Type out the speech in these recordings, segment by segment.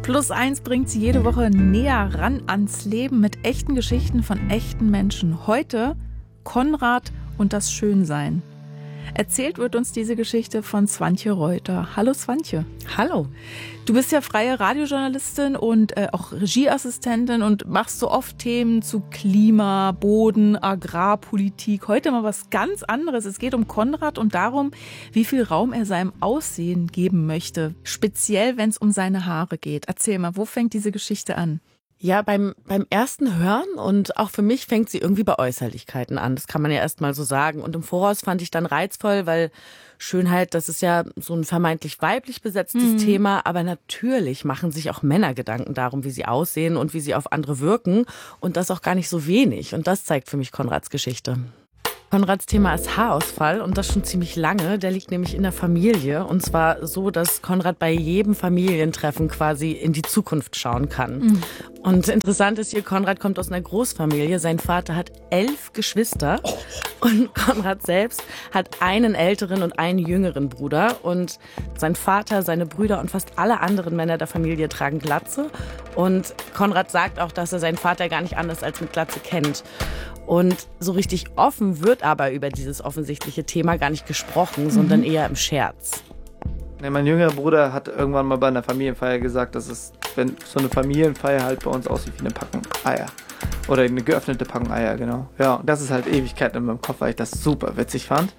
Plus1 bringt sie jede Woche näher ran ans Leben mit echten Geschichten von echten Menschen. Heute Konrad und das Schönsein. Erzählt wird uns diese Geschichte von Swantje Reuter. Hallo Swantje. Hallo. Du bist ja freie Radiojournalistin und auch Regieassistentin und machst so oft Themen zu Klima, Boden, Agrarpolitik. Heute mal was ganz anderes. Es geht um Konrad und darum, wie viel Raum er seinem Aussehen geben möchte. Speziell, wenn es um seine Haare geht. Erzähl mal, wo fängt diese Geschichte an? Ja, beim ersten Hören und auch für mich fängt sie irgendwie bei Äußerlichkeiten an. Das kann man ja erst mal so sagen. Und im Voraus fand ich dann reizvoll, weil Schönheit, das ist ja so ein vermeintlich weiblich besetztes Thema. Aber natürlich machen sich auch Männer Gedanken darum, wie sie aussehen und wie sie auf andere wirken. Und das auch gar nicht so wenig. Und das zeigt für mich Konrads Geschichte. Konrads Thema ist Haarausfall und das schon ziemlich lange. Der liegt nämlich in der Familie und zwar so, dass Konrad bei jedem Familientreffen quasi in die Zukunft schauen kann. Und interessant ist hier, Konrad kommt aus einer Großfamilie. Sein Vater hat 11 Geschwister und Konrad selbst hat einen älteren und einen jüngeren Bruder. Und sein Vater, seine Brüder und fast alle anderen Männer der Familie tragen Glatze. Und Konrad sagt auch, dass er seinen Vater gar nicht anders als mit Glatze kennt. Und so richtig offen wird aber über dieses offensichtliche Thema gar nicht gesprochen, sondern eher im Scherz. Ja, mein jüngerer Bruder hat irgendwann mal bei einer Familienfeier gesagt, dass es, wenn so eine Familienfeier halt bei uns aussieht wie eine Packung Eier. Oder eine geöffnete Packung Eier, genau. Ja, und das ist halt Ewigkeit in meinem Kopf, weil ich das super witzig fand.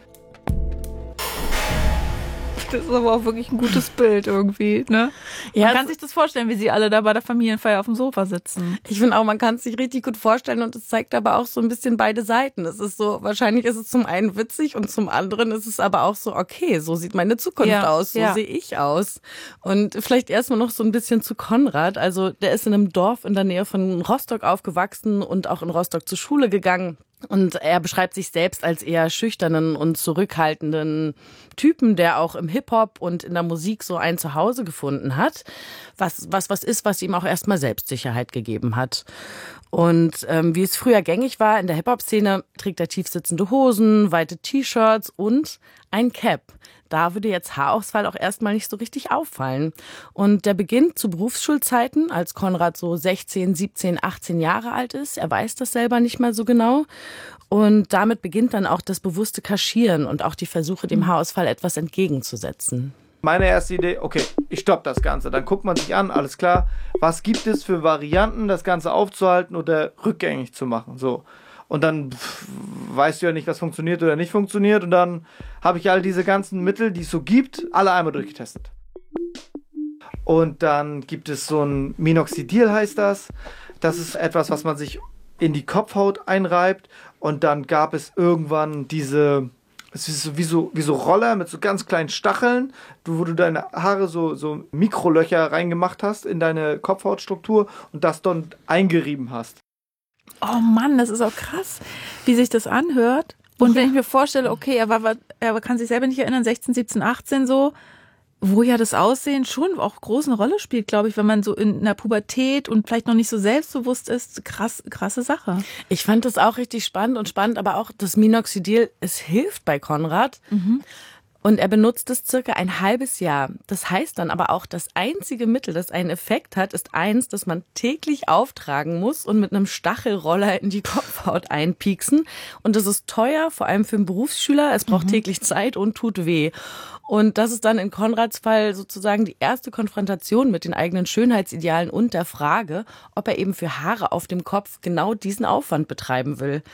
Das ist aber auch wirklich ein gutes Bild irgendwie, ne? Ja, man kann sich das vorstellen, wie sie alle da bei der Familienfeier auf dem Sofa sitzen. Ich finde auch, man kann es sich richtig gut vorstellen und es zeigt aber auch so ein bisschen beide Seiten. Es ist so, wahrscheinlich ist es zum einen witzig und zum anderen ist es aber auch so, okay, so sieht meine Zukunft aus, so sehe ich aus. Und vielleicht erstmal noch so ein bisschen zu Konrad. Also der ist in einem Dorf in der Nähe von Rostock aufgewachsen und auch in Rostock zur Schule gegangen. Und er beschreibt sich selbst als eher schüchternen und zurückhaltenden Typen, der auch im Hip-Hop und in der Musik so ein Zuhause gefunden hat, was ihm auch erstmal Selbstsicherheit gegeben hat. Und wie es früher gängig war in der Hip-Hop-Szene, trägt er tiefsitzende Hosen, weite T-Shirts und ein Cap. Da würde jetzt Haarausfall auch erstmal nicht so richtig auffallen. Und der beginnt zu Berufsschulzeiten, als Konrad so 16, 17, 18 Jahre alt ist. Er weiß das selber nicht mal so genau. Und damit beginnt dann auch das bewusste Kaschieren und auch die Versuche, dem Haarausfall etwas entgegenzusetzen. Meine erste Idee, okay, ich stopp das Ganze. Dann guckt man sich an, alles klar, was gibt es für Varianten, das Ganze aufzuhalten oder rückgängig zu machen, so. Und dann weißt du ja nicht, was funktioniert oder nicht funktioniert. Und dann habe ich all diese ganzen Mittel, die es so gibt, alle einmal durchgetestet. Und dann gibt es so ein Minoxidil, heißt das. Das ist etwas, was man sich in die Kopfhaut einreibt. Und dann gab es irgendwann diese, es ist wie so Roller mit so ganz kleinen Stacheln, wo du deine Haare so Mikrolöcher reingemacht hast in deine Kopfhautstruktur und das dann eingerieben hast. Oh Mann, das ist auch krass, wie sich das anhört. Und wenn ich mir vorstelle, okay, er kann sich selber nicht erinnern, 16, 17, 18 so, wo ja das Aussehen schon auch große Rolle spielt, glaube ich, wenn man so in der Pubertät und vielleicht noch nicht so selbstbewusst ist. Krasse Sache. Ich fand das auch richtig spannend, aber auch das Minoxidil, es hilft bei Konrad. Und er benutzt es circa ein halbes Jahr. Das heißt dann aber auch, das einzige Mittel, das einen Effekt hat, ist eins, das man täglich auftragen muss und mit einem Stachelroller in die Kopfhaut einpieksen. Und das ist teuer, vor allem für einen Berufsschüler. Es braucht täglich Zeit und tut weh. Und das ist dann in Konrads Fall sozusagen die erste Konfrontation mit den eigenen Schönheitsidealen und der Frage, ob er eben für Haare auf dem Kopf genau diesen Aufwand betreiben will.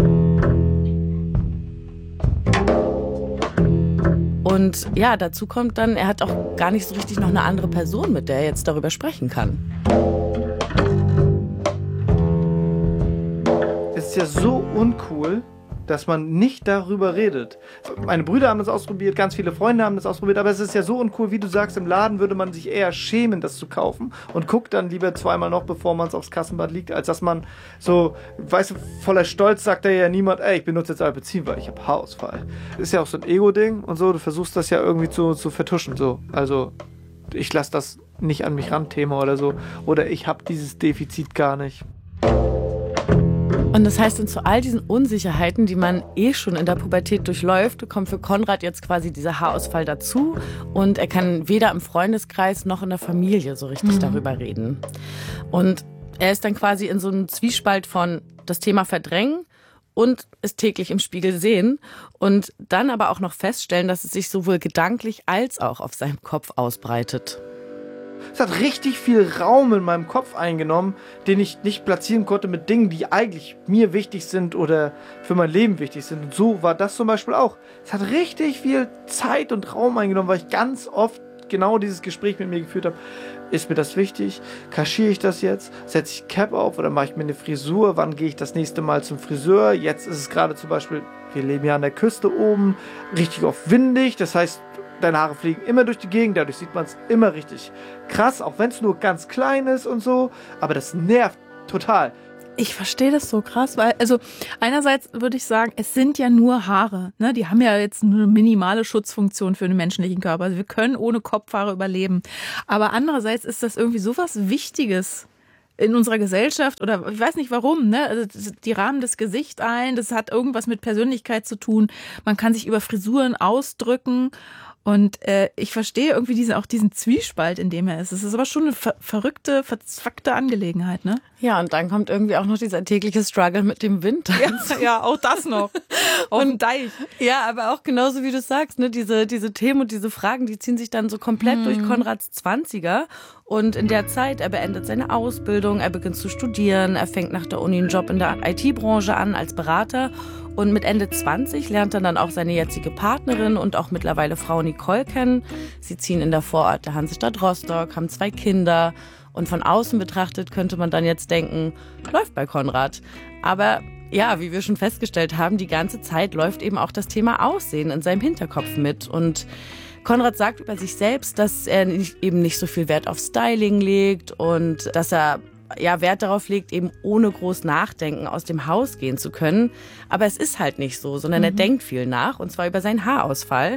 Und ja, dazu kommt dann, er hat auch gar nicht so richtig noch eine andere Person, mit der er jetzt darüber sprechen kann. Es ist ja so uncool, dass man nicht darüber redet. Meine Brüder haben das ausprobiert, ganz viele Freunde haben das ausprobiert, aber es ist ja so uncool, wie du sagst, im Laden würde man sich eher schämen, das zu kaufen und guckt dann lieber zweimal noch, bevor man es aufs Kassenband liegt, als dass man so, weißt du, voller Stolz sagt ja niemand, ey, ich benutze jetzt Alpecin, weil ich habe Haarausfall. Ist ja auch so ein Ego-Ding und so, du versuchst das ja irgendwie zu vertuschen, so. Also, ich lasse das nicht an mich ran, Thema oder so, oder ich habe dieses Defizit gar nicht. Und das heißt, und zu all diesen Unsicherheiten, die man schon in der Pubertät durchläuft, kommt für Konrad jetzt quasi dieser Haarausfall dazu. Und er kann weder im Freundeskreis noch in der Familie so richtig darüber reden. Und er ist dann quasi in so einem Zwiespalt von das Thema verdrängen und es täglich im Spiegel sehen. Und dann aber auch noch feststellen, dass es sich sowohl gedanklich als auch auf seinem Kopf ausbreitet. Es hat richtig viel Raum in meinem Kopf eingenommen, den ich nicht platzieren konnte mit Dingen, die eigentlich mir wichtig sind oder für mein Leben wichtig sind. Und so war das zum Beispiel auch. Es hat richtig viel Zeit und Raum eingenommen, weil ich ganz oft genau dieses Gespräch mit mir geführt habe. Ist mir das wichtig? Kaschiere ich das jetzt? Setze ich Cap auf oder mache ich mir eine Frisur? Wann gehe ich das nächste Mal zum Friseur? Jetzt ist es gerade zum Beispiel, wir leben ja an der Küste oben, richtig oft windig. Das heißt, deine Haare fliegen immer durch die Gegend, dadurch sieht man es immer richtig krass, auch wenn es nur ganz klein ist und so. Aber das nervt total. Ich verstehe das so krass, weil, also einerseits würde ich sagen, es sind ja nur Haare, ne? Die haben ja jetzt nur eine minimale Schutzfunktion für den menschlichen Körper. Also wir können ohne Kopfhaare überleben. Aber andererseits ist das irgendwie sowas Wichtiges in unserer Gesellschaft oder ich weiß nicht warum, ne? Also die rahmen das Gesicht ein, das hat irgendwas mit Persönlichkeit zu tun. Man kann sich über Frisuren ausdrücken. Und ich verstehe irgendwie diesen Zwiespalt, in dem er ist. Es ist aber schon eine verrückte, verzwackte Angelegenheit, ne? Ja, und dann kommt irgendwie auch noch dieser tägliche Struggle mit dem Wind. Ja, auch das noch. Auf dem Deich. Ja, aber auch genauso wie du sagst, ne, diese Themen und diese Fragen, die ziehen sich dann so komplett durch Konrads 20er. Und in der Zeit, er beendet seine Ausbildung, er beginnt zu studieren, er fängt nach der Uni einen Job in der IT-Branche an als Berater. Und mit Ende 20 lernt er dann auch seine jetzige Partnerin und auch mittlerweile Frau Nicole kennen. Sie ziehen in der Vorort Hansestadt Rostock, haben 2 Kinder. Und von außen betrachtet könnte man dann jetzt denken, läuft bei Konrad. Aber ja, wie wir schon festgestellt haben, die ganze Zeit läuft eben auch das Thema Aussehen in seinem Hinterkopf mit. Und Konrad sagt über sich selbst, dass er eben nicht so viel Wert auf Styling legt und dass er Wert darauf legt, eben ohne groß Nachdenken aus dem Haus gehen zu können. Aber es ist halt nicht so, sondern er denkt viel nach, und zwar über seinen Haarausfall.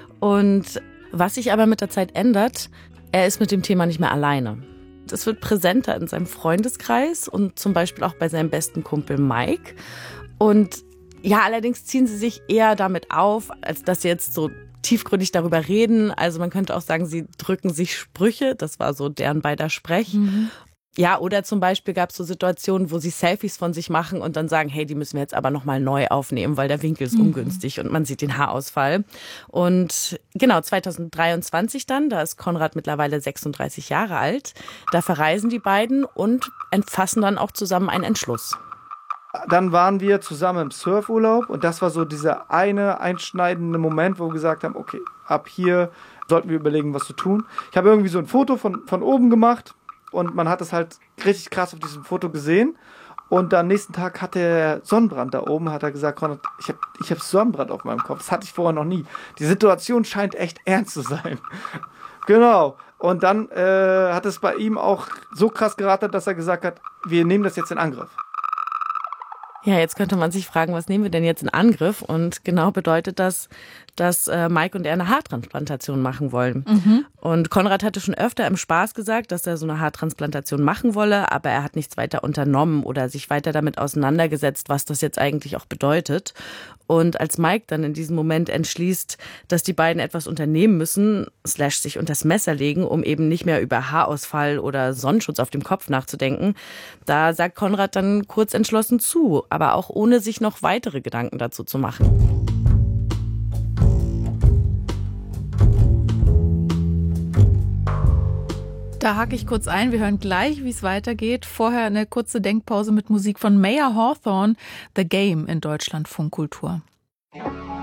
Und was sich aber mit der Zeit ändert, er ist mit dem Thema nicht mehr alleine. Es wird präsenter in seinem Freundeskreis und zum Beispiel auch bei seinem besten Kumpel Mike. Und ja, allerdings ziehen sie sich eher damit auf, als dass sie jetzt so tiefgründig darüber reden. Also man könnte auch sagen, sie drücken sich Sprüche. Das war so deren beider Sprech. Ja, oder zum Beispiel gab es so Situationen, wo sie Selfies von sich machen und dann sagen, hey, die müssen wir jetzt aber nochmal neu aufnehmen, weil der Winkel ist ungünstig und man sieht den Haarausfall. Und genau, 2023 dann, da ist Konrad mittlerweile 36 Jahre alt, da verreisen die beiden und fassen dann auch zusammen einen Entschluss. Dann waren wir zusammen im Surfurlaub und das war so dieser eine einschneidende Moment, wo wir gesagt haben, okay, ab hier sollten wir überlegen, was zu tun. Ich habe irgendwie so ein Foto von oben gemacht. Und man hat es halt richtig krass auf diesem Foto gesehen. Und am nächsten Tag hatte er Sonnenbrand da oben. Hat er gesagt, Konrad, ich hab Sonnenbrand auf meinem Kopf. Das hatte ich vorher noch nie. Die Situation scheint echt ernst zu sein. Genau. Und dann hat es bei ihm auch so krass gerattert, dass er gesagt hat, wir nehmen das jetzt in Angriff. Ja, jetzt könnte man sich fragen, was nehmen wir denn jetzt in Angriff? Und genau bedeutet das, dass Mike und er eine Haartransplantation machen wollen. Und Konrad hatte schon öfter im Spaß gesagt, dass er so eine Haartransplantation machen wolle, aber er hat nichts weiter unternommen oder sich weiter damit auseinandergesetzt, was das jetzt eigentlich auch bedeutet. Und als Mike dann in diesem Moment entschließt, dass die beiden etwas unternehmen müssen, sich unters Messer legen, um eben nicht mehr über Haarausfall oder Sonnenschutz auf dem Kopf nachzudenken, da sagt Konrad dann kurz entschlossen zu, aber auch ohne sich noch weitere Gedanken dazu zu machen. Da hake ich kurz ein. Wir hören gleich, wie es weitergeht. Vorher eine kurze Denkpause mit Musik von Mayer Hawthorne, The Game in Deutschlandfunk Kultur.